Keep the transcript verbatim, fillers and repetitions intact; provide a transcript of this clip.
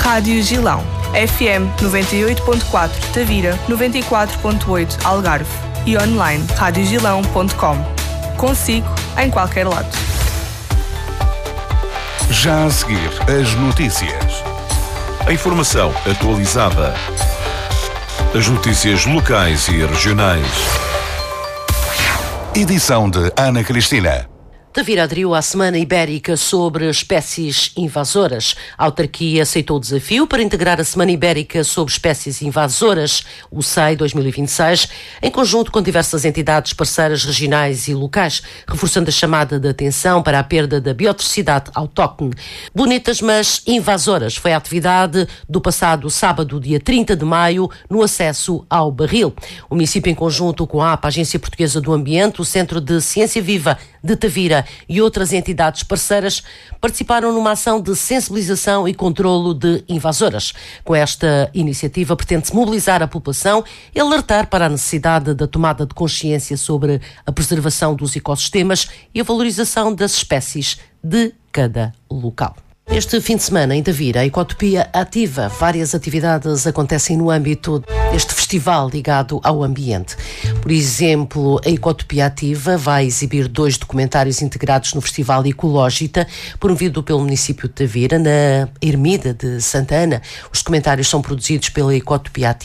Rádio Gilão, F M noventa e oito ponto quatro Tavira, noventa e quatro ponto oito Algarve e online rádio gilão ponto com. Consigo em qualquer lado. Já a seguir, as notícias. A informação atualizada. As notícias locais e regionais. Edição de Ana Cristina. Tavira aderiu à Semana Ibérica sobre espécies invasoras. A autarquia aceitou o desafio para integrar a Semana Ibérica sobre espécies invasoras, o S E I dois mil e vinte e seis, em conjunto com diversas entidades parceiras regionais e locais, reforçando a chamada de atenção para a perda da biodiversidade autóctone. Bonitas, mas invasoras foi a atividade do passado sábado, dia trinta de maio, no acesso ao Barril. O município, em conjunto com a APA, a Agência Portuguesa do Ambiente, o Centro de Ciência Viva de Tavira e outras entidades parceiras, participaram numa ação de sensibilização e controlo de invasoras. Com esta iniciativa, pretende-se mobilizar a população e alertar para a necessidade da tomada de consciência sobre a preservação dos ecossistemas e a valorização das espécies de cada local. Este fim de semana, em Tavira, a Ecotopia Ativa. Várias atividades acontecem no âmbito deste festival ligado ao ambiente. Por exemplo, a Ecotopia Ativa vai exibir dois documentários integrados no Festival Ecológita, promovido pelo município de Tavira, na Ermida de Santa Ana. Os documentários são produzidos pela Ecotopia Ativa